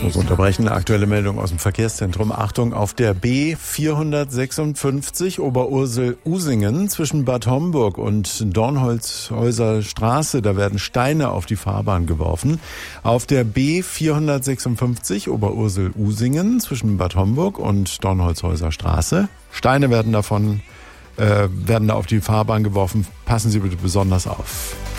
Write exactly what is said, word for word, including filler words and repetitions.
muss unterbrechen. Aktuelle Meldung aus dem Verkehrszentrum. Achtung, auf der B vierhundertsechsundfünfzig Oberursel-Usingen zwischen Bad Homburg und Dornholzhäuser Straße, da werden Steine auf die Fahrbahn geworfen. Auf der B vierhundertsechsundfünfzig Oberursel-Usingen zwischen Bad Homburg und Dornholzhäuser Straße. Steine werden davon, äh, werden da auf die Fahrbahn geworfen. Passen Sie bitte besonders auf.